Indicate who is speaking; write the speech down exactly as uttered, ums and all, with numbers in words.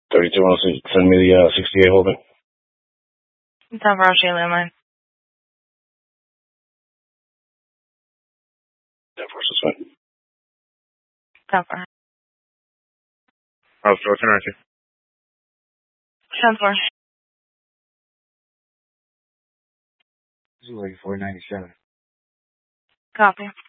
Speaker 1: thirty-two oh six. Send me the uh, sixty-eight holding.
Speaker 2: It's on Roshi landline.
Speaker 1: Yeah, first is fine.
Speaker 2: Ten four.
Speaker 3: I'll throw it to Roshi.
Speaker 2: Ten four.
Speaker 4: Zulu four ninety-seven.
Speaker 2: Copy.